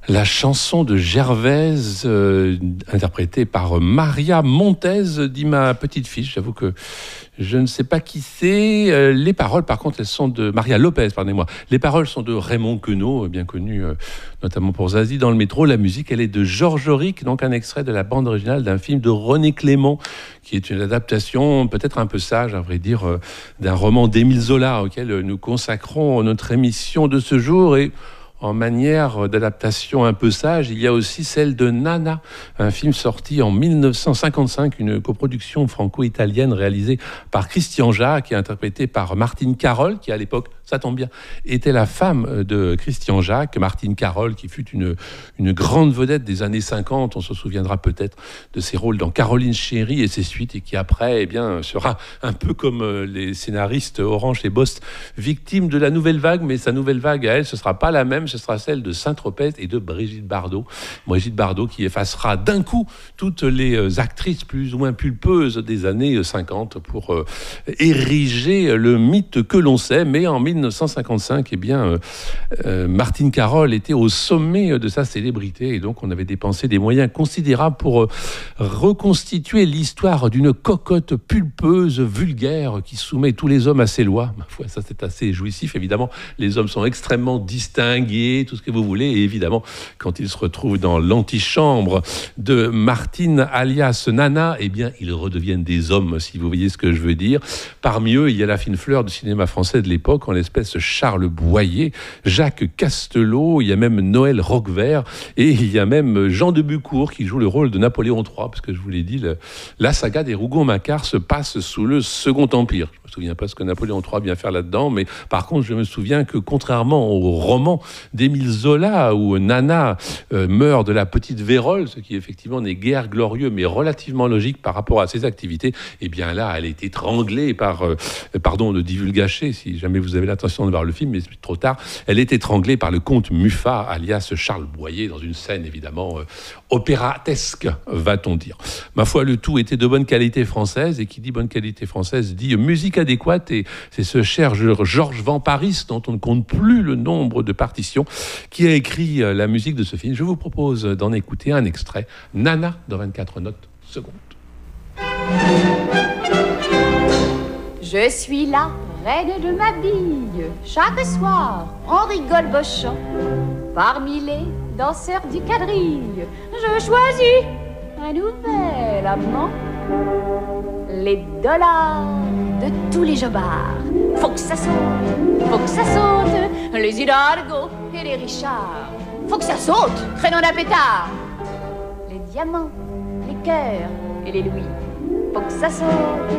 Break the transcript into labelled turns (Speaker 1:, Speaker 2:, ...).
Speaker 1: La chanson de Gervaise, interprétée par Maria Montez, dit ma petite fille. J'avoue que je ne sais pas qui c'est. Les paroles, par contre, elles sont de Maria Lopez, pardonnez-moi. Les paroles sont de Raymond Queneau, bien connu notamment pour Zazie dans le métro. La musique, elle est de Georges Auric, donc un extrait de la bande originale d'un film de René Clément, qui est une adaptation, peut-être un peu sage, à vrai dire, d'un roman d'Émile Zola, auquel nous consacrons notre émission de ce jour. Et en manière d'adaptation un peu sage, il y a aussi celle de Nana, un film sorti en 1955, une coproduction franco-italienne réalisée par Christian Jacques et interprétée par Martine Carol, qui à l'époque, ça tombe bien, était la femme de Christian Jacques. Martine Carol, qui fut une grande vedette des années 50, on se souviendra peut-être de ses rôles dans Caroline Chéry et ses suites, et qui après, sera un peu comme les scénaristes Orange et Bost, victime de la nouvelle vague, mais sa nouvelle vague à elle, ce sera pas la même. Ce sera celle de Saint-Tropez et de Brigitte Bardot. Brigitte Bardot qui effacera d'un coup toutes les actrices plus ou moins pulpeuses des années 50 pour ériger le mythe que l'on sait. Mais en 1955, Martine Carol était au sommet de sa célébrité et donc on avait dépensé des moyens considérables pour reconstituer l'histoire d'une cocotte pulpeuse, vulgaire, qui soumet tous les hommes à ses lois. Ma foi, ça c'est assez jouissif. Évidemment, les hommes sont extrêmement distingués, tout ce que vous voulez, et évidemment quand ils se retrouvent dans l'antichambre de Martine alias Nana, ils redeviennent des hommes, si vous voyez ce que je veux dire. Parmi eux, il y a la fine fleur du cinéma français de l'époque, en l'espèce Charles Boyer, Jacques Castelot, il y a même Noël Roquevert, et il y a même Jean de Bucourt qui joue le rôle de Napoléon III, parce que je vous l'ai dit, la saga des Rougon-Macquart se passe sous le Second Empire. Je me souviens pas ce que Napoléon III vient faire là-dedans, mais par contre je me souviens que contrairement au roman d'Émile Zola où Nana meurt de la petite vérole, ce qui effectivement n'est guère glorieux mais relativement logique par rapport à ses activités, là elle est étranglée par pardon de divulgacher si jamais vous avez l'intention de voir le film, mais c'est trop tard, elle est étranglée par le comte Muffat alias Charles Boyer dans une scène évidemment opératesque, va-t-on dire. Ma foi, le tout était de bonne qualité française, et qui dit bonne qualité française dit musique adéquate, et c'est ce cher Georges Van Paris, dont on ne compte plus le nombre de partitions, qui a écrit la musique de ce film. Je vous propose d'en écouter un extrait, Nana, dans 24 notes secondes.
Speaker 2: Je suis la reine de ma bille. Chaque soir, on rigole bochant. Parmi les danseurs du quadrille, je choisis un nouvel amant. Les dollars de tous les jobards. Faut que ça saute, les Hidalgo et les Richards. Faut que ça saute, créneau d'un pétard. Les diamants, les cœurs et les louis. Faut que ça saute.